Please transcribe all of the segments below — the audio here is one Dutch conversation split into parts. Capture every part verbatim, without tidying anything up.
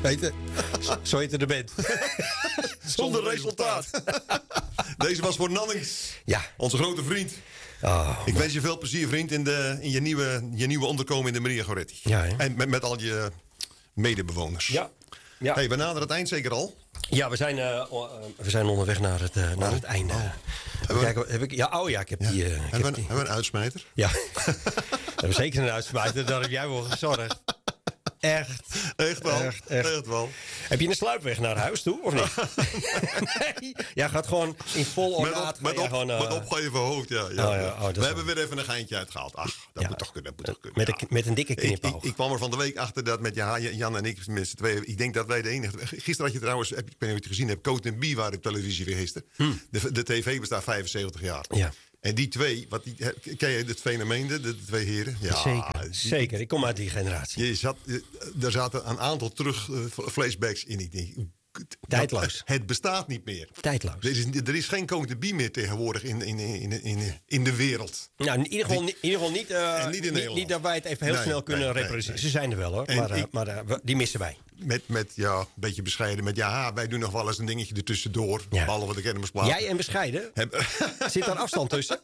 Weet je, zo heet de band. Zonder resultaat. Deze was voor Nannings. Ja. Onze grote vriend. Oh, Ik wens je veel plezier, vriend, in, de, in je, nieuwe, je nieuwe onderkomen in de Maria Goretti. Ja, hè? En met, met al je medebewoners. Ja. Ja. Hey, we naderen het eind zeker al. Ja, we zijn, uh, uh, we zijn onderweg naar het, uh, naar het einde. Even kijken, heb ik, ja, oh ja, ik heb Ja. die... Uh, ik hebben, heb we, die. hebben we een uitsmijter? Ja, we hebben zeker een uitsmijter. Daar heb jij wel gezorgd. Echt. Echt wel. Echt, echt. Echt wel. Heb je een sluipweg naar huis toe, of niet? Nee. Jij gaat gewoon in vol Met, ornaat. op, met, op, gewoon, uh, met opgeheven hoofd, ja. ja, Oh, ja. ja. Oh, dat we is hebben wel- weer even een geintje uitgehaald. Ach, dat Ja. moet toch kunnen. Dat moet toch kunnen. met, ja. een, met een dikke Ik, ik, knipoog. ik kwam er van de week achter dat met ja, Jan en ik, met z'n tweeën, ik denk dat wij de enige... Gisteren had je trouwens, ik weet niet of je het gezien hebt, Coat en Bie waren op televisie weer gisteren. Hmm. De, de tv bestaat vijfenzeventig jaar. Ja. En die twee, wat die, ken je het fenomeen, de, de twee heren? Ja, Zeker, die- zeker. Ik kom uit die generatie. Je zat, er zaten een aantal terug uh, flashbacks in. Ik denk, Tijdloos. Het bestaat niet meer. Tijdloos. Er is, er is geen Coat en Bie meer tegenwoordig in, in, in, in, in de wereld. Nou, in ieder geval, Die- niet, in ieder geval niet, uh, En niet in niet, Nederland. niet dat wij het even heel Nee, snel kunnen nee, nee, reproduceren. nee. Ze zijn er wel hoor, En maar, uh, ik- maar uh, we- die missen wij. Met, met ja, een beetje bescheiden. Met ja, wij doen nog wel eens een dingetje ertussendoor. Ja. Behalve de kermisplaat. Jij en bescheiden? Heb- Zit daar afstand tussen?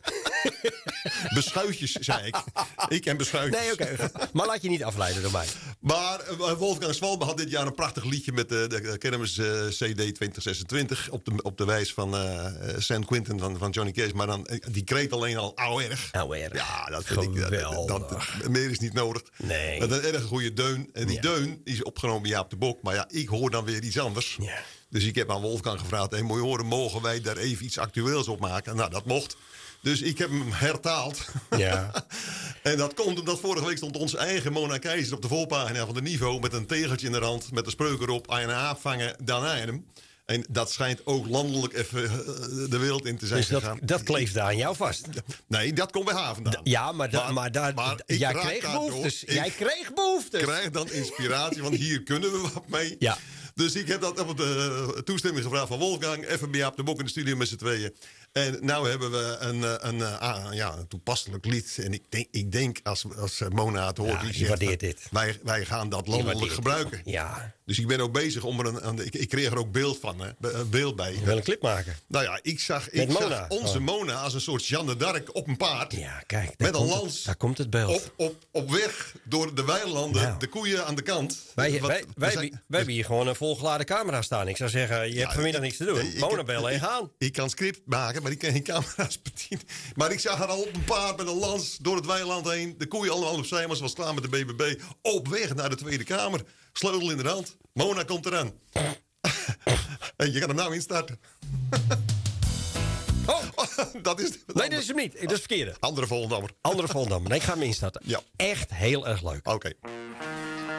Beschuitjes, zei ik. Ik en beschuitjes. Nee, oké. Maar laat je niet afleiden door mij. Maar uh, Wolfgang Swalbe had dit jaar een prachtig liedje met de, de kermis uh, C D twintig zesentwintig. Op de, op de wijs van uh, San Quentin van, van Johnny Cash. Maar dan, uh, die kreet alleen al ouw erg. Nou erg. Ja, dat vind ik. Dat, dat, dat- meer is niet nodig. Nee. Met een erg goede deun. En die Ja. deun is opgenomen bij Jaap de Bok. Maar ja, ik hoor dan weer iets anders. Ja. Dus ik heb aan Wolfgang gevraagd: hey, moet je horen, mogen wij daar even iets actueels op maken? Nou, dat mocht. Dus ik heb hem hertaald. Ja. En dat komt omdat vorige week stond onze eigen Mona Keizer op de voorpagina van de Niveau met een tegeltje in de rand met de spreuk erop: als je een aap vangen, dan aan hem. En dat schijnt ook landelijk even uh, de wereld in te zijn Dus dat, gegaan. dat kleeft daar aan jou vast. Nee, dat komt bij haar vandaan. Ja, maar, da, maar, daar, maar ik jij raak kreeg daardoor- behoeftes. ik Jij kreeg behoeftes. krijg dan inspiratie, want hier kunnen we wat mee. Ja. Dus ik heb dat op de toestemming gevraagd van Wolfgang. Even bij Jaap de Bok in de studio met z'n tweeën. En nou hebben we een, een, een, ah, ja, een toepasselijk lied. En ik denk, ik denk als, als Mona het hoort... Ja, die die zegt, waardeert dit. Wij, wij gaan dat Die landelijk waardeert gebruiken. dit. Ja. Dus ik ben ook bezig om er een... een ik, ik kreeg er ook beeld van, hè, een beeld bij. Je wil een clip maken. Nou ja, ik zag, Met ik zag Mona. onze Oh. Mona als een soort Jeanne d'Arc op een paard. Ja, kijk. daar Met een komt het- lans. Daar komt het beeld. Op, op, op weg door de weilanden, Nou. de koeien aan de kant. Wij, Wat- wij, we wij, zijn- wij hebben hier gewoon een volgeladen camera staan. Ik zou zeggen, je hebt Ja, vanmiddag ik- niks te doen. nee, ik- Mona bellen en gaan. Ik kan script maken, maar ik kan geen camera's bedienen. Maar ik zag haar al op een paard met een lans door het weiland heen. De koeien allemaal opzij, maar ze was klaar met de B B B. Op weg naar de Tweede Kamer. Sleutel in de hand. Mona komt eraan. En je kan hem nou instarten. Oh, Dat is... nee, dat is hem niet. Dat is het verkeerde. Andere Volendammer. Andere Volendam. Nee, ik ga hem instarten. Ja. Echt heel erg leuk. Oké.